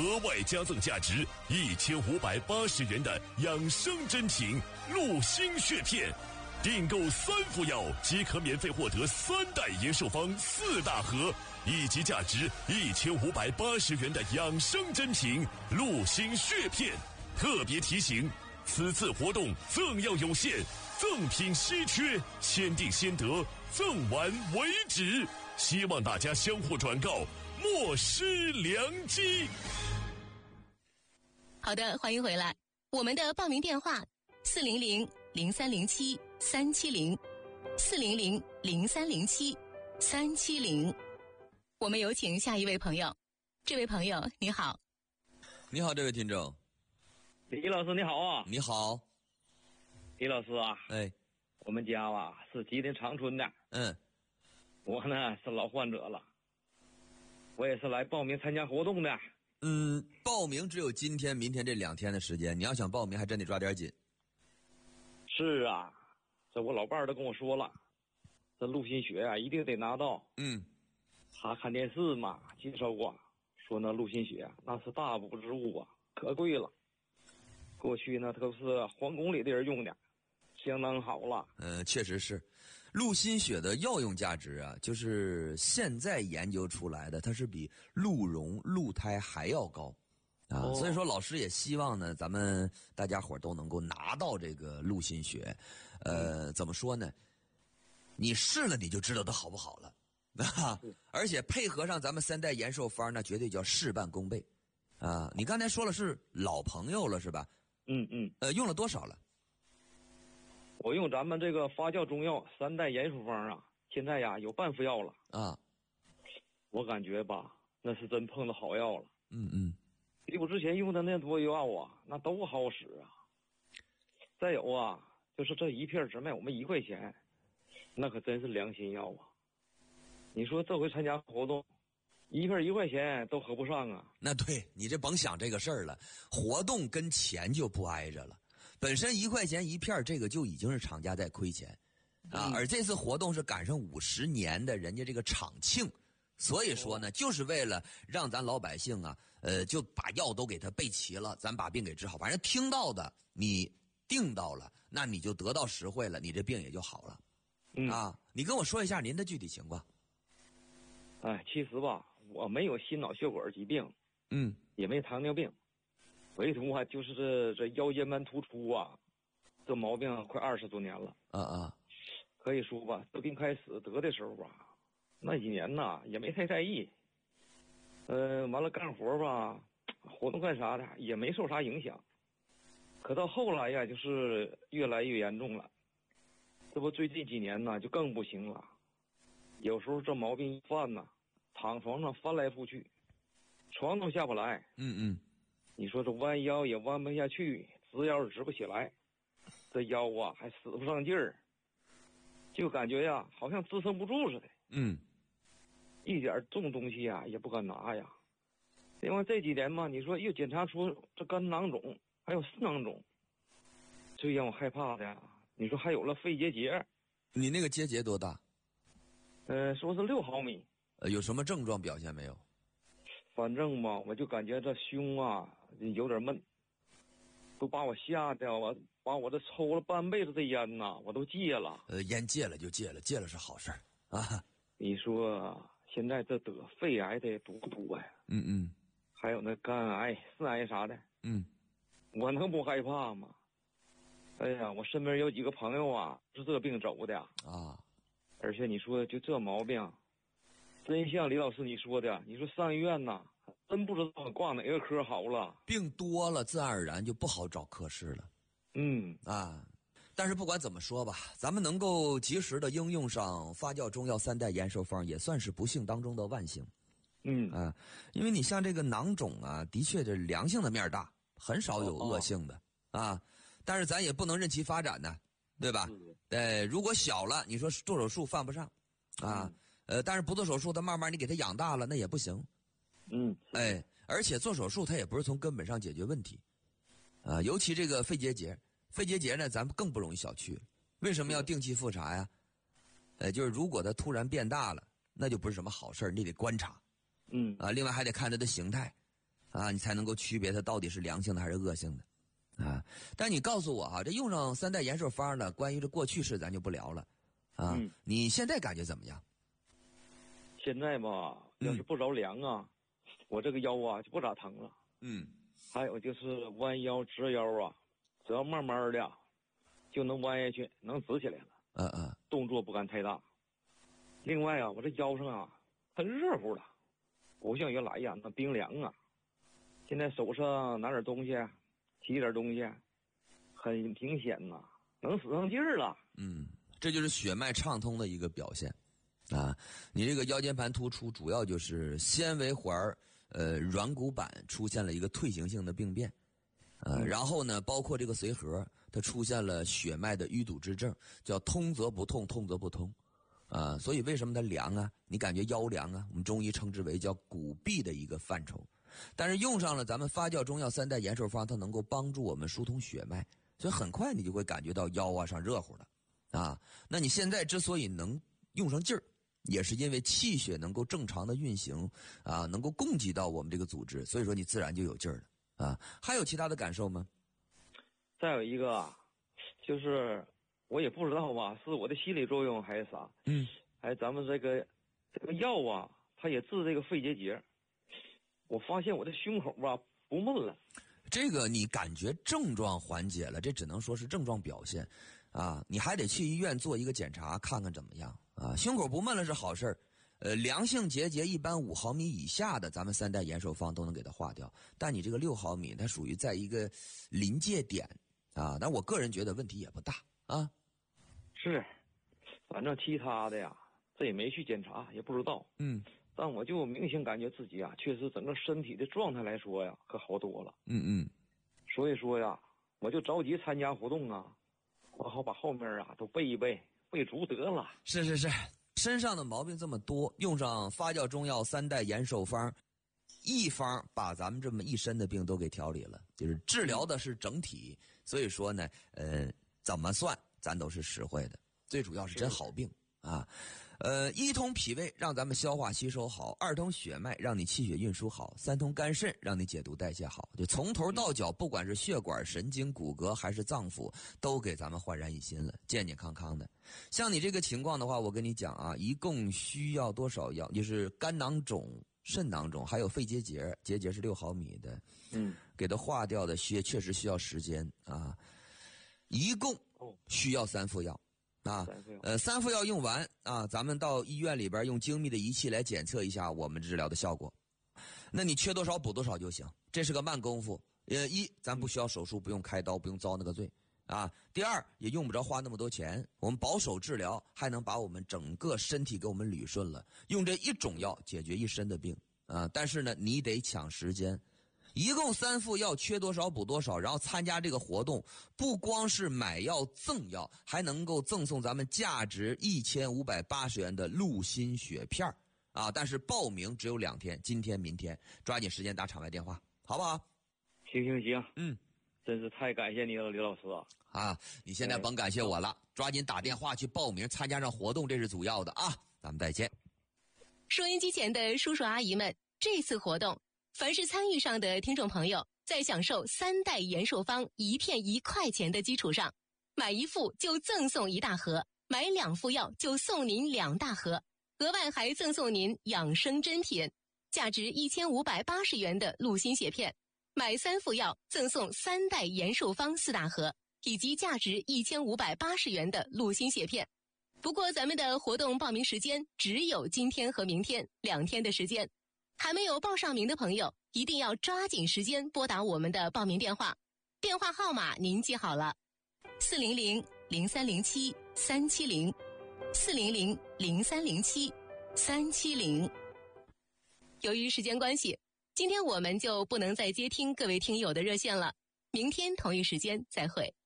额外加赠价值1580元的养生珍品鹿心血片，订购3副药即可免费获得3代延寿方4大盒，以及价值1580元的养生珍品鹿心血片。特别提醒，此次活动赠药有限，赠品稀缺，先订先得，赠完为止。希望大家相互转告，莫失良机。 好的，欢迎回来。我们的报名电话400-0307-370，400-0307-370。我们有请下一位朋友。这位朋友你好。 你好，这位听众。 李老师你好啊。 你好。 李老师啊，我们家吧是吉林长春的。我呢是老患者了，我也是来报名参加活动的。 报名只有今天明天这2天的时间，你要想报名还真得抓点紧。 是啊，这我老伴儿都跟我说了，这鹿心血啊一定得拿到。他看电视嘛介绍过，说那鹿心血那是大补之物啊，可贵了。过去呢都是皇宫里的人用的，相当好了。 确实是，鹿心血的药用价值啊，就是现在研究出来的，它是比鹿茸、鹿胎还要高啊。所以说，老师也希望呢，咱们大家伙都能够拿到这个鹿心血。怎么说呢？你试了你就知道它好不好了啊！而且配合上咱们3代延寿方，那绝对叫事半功倍啊！你刚才说了是老朋友了是吧？用了多少了？ 我用咱们这个发酵中药3代延寿方啊，现在呀有半副药了啊。 我感觉吧，那是真碰到好药了。比我之前用的那多药啊，那都好使啊。再有啊，就是这一片只卖我们1块钱，那可真是良心药啊。你说这回参加活动，一片1块钱都合不上啊。 那对，你这甭想这个事儿了，活动跟钱就不挨着了。本身1块钱一片，这个就已经是厂家在亏钱啊。而这次活动是赶上50年的人家这个厂庆，所以说呢，就是为了让咱老百姓啊，就把药都给他备齐了，咱把病给治好。反正听到的你定到了，那你就得到实惠了，你这病也就好了。你跟我说一下您的具体情况。 其实吧，我没有心脑血管疾病，也没糖尿病，唯独啊就是这腰间盘突出啊，这毛病快20多年了。可以说吧，这病开始得的时候吧，那几年呐也没太在意，完了干活吧，活动干啥的也没受啥影响。可到后来呀，就是越来越严重了。这不最近几年呢就更不行了，有时候这毛病一犯呢，躺床上翻来覆去，床都下不来。你说这弯腰也弯不下去，直腰也直不起来，这腰啊还使不上劲儿，就感觉呀好像支撑不住似的。一点重东西呀也不敢拿呀。另外这几年嘛，你说又检查出这肝囊肿还有肾囊肿，最让我害怕的呀，你说还有了肺结节。 你那个结节多大？ 说是6毫米。 有什么症状表现没有？ 反正吧，我就感觉这胸啊有点闷，都把我吓得我把我这抽了半辈子的烟呐，我都戒了。 烟戒了就戒了，戒了是好事啊。 你说现在这得肺癌的多不多呀？还有那肝癌、肾癌啥的。我能不害怕吗？哎呀，我身边有几个朋友啊是这病走的啊。而且你说就这毛病，真像李老师你说的，你说上医院呐，真不知道挂哪个科好了。 病多了，自然而然就不好找科室了。但是不管怎么说吧，咱们能够及时的应用上发酵中药3代延寿方，也算是不幸当中的万幸。因为你像这个囊肿啊，的确这良性的面大，很少有恶性的啊。但是咱也不能任其发展呢，对吧？如果小了，你说做手术犯不上啊。但是不做手术，它慢慢你给它养大了，那也不行。而且做手术它也不是从根本上解决问题啊。尤其这个肺结节呢，咱们更不容易小觑。为什么要定期复查呀？就是如果它突然变大了，那就不是什么好事，你得观察。另外还得看它的形态啊，你才能够区别它到底是良性的还是恶性的。啊，但你告诉我哈，这用上3代延寿方呢，关于这过去式咱就不聊了，啊，你现在感觉怎么样？ 现在吧，要是不着凉啊，我这个腰啊就不咋疼了。还有就是弯腰直腰啊，只要慢慢的就能弯下去，能直起来了。动作不敢太大。另外啊，我这腰上啊很热乎了，不像原来呀那冰凉啊。现在手上拿点东西。提点东西，很明显呐，能使上劲儿了。 这就是血脉畅通的一个表现，啊，你这个腰间盘突出主要就是纤维环软骨板出现了一个退行性的病变，然后呢，包括这个髓核，它出现了血脉的淤堵之症，叫通则不痛，痛则不通，啊，所以为什么它凉啊？你感觉腰凉啊？我们中医称之为叫骨痹的一个范畴。但是用上了咱们发酵中药3代延寿方，它能够帮助我们疏通血脉，所以很快你就会感觉到腰啊上热乎了，啊，那你现在之所以能用上劲儿，也是因为气血能够正常的运行，啊，能够供给到我们这个组织，所以说你自然就有劲儿了，啊，还有其他的感受吗？ 再有一个啊，就是我也不知道吧，是我的心理作用还是啥？咱们这个药啊，它也治这个肺结节。我发现我的胸口吧不闷了， 这个你感觉症状缓解了，这只能说是症状表现，啊，你还得去医院做一个检查，看看怎么样啊。胸口不闷了是好事儿，良性结节一般5毫米以下的，咱们3代延寿方都能给它化掉，但你这个6毫米，它属于在一个临界点啊，但我个人觉得问题也不大啊。 是，反正其他的呀，这也没去检查，也不知道。但我就明显感觉自己啊，确实整个身体的状态来说呀，可好多了。所以说呀，我就着急参加活动啊，我好把后面啊都背一背，背足得了。 是，身上的毛病这么多，用上发酵中药3代延寿方，一方把咱们这么一身的病都给调理了，就是治疗的是整体。所以说呢，怎么算咱都是实惠的，最主要是真好病啊。1通脾胃让咱们消化吸收好，2通血脉让你气血运输好，3通肝肾让你解毒代谢好，就从头到脚，不管是血管、神经、骨骼还是脏腑，都给咱们焕然一新了，健健康康的。像你这个情况的话，我跟你讲啊，一共需要多少药？就是肝囊肿、肾囊肿，还有肺结节，结节是6毫米的，给它化掉的确实需要时间啊，一共需要3副药。3副药用完啊，咱们到医院里边用精密的仪器来检测一下我们治疗的效果。那你缺多少补多少就行，这是个慢功夫。咱不需要手术，不用开刀，不用遭那个罪啊。第二，也用不着花那么多钱，我们保守治疗，还能把我们整个身体给我们捋顺了。用这一种药解决一身的病啊，但是呢，你得抢时间。一共3副药，缺多少补多少，然后参加这个活动，不光是买药赠药，还能够赠送咱们价值1580元的鹿心血片啊！但是报名只有2天，今天、明天，抓紧时间打场外电话，好不好？ 行，真是太感谢你了，刘老师啊！你现在甭感谢我了，抓紧打电话去报名，参加上活动，这是主要的啊！咱们再见。 收音机前的叔叔阿姨们，这次活动，凡是参与上的听众朋友，在享受3代延寿方1片1块钱的基础上，买1副就赠送1大盒，买2副药就送您2大盒，额外还赠送您养生珍品，价值1580元的鹿心血片，买3副药赠送3代延寿方4大盒，以及价值1580元的鹿心血片。不过咱们的活动报名时间只有今天和明天2天的时间，还没有报上名的朋友，一定要抓紧时间拨打我们的报名电话，电话号码您记好了，400-0307-370 400-0307-370。由于时间关系，今天我们就不能再接听各位听友的热线了，明天同一时间再会。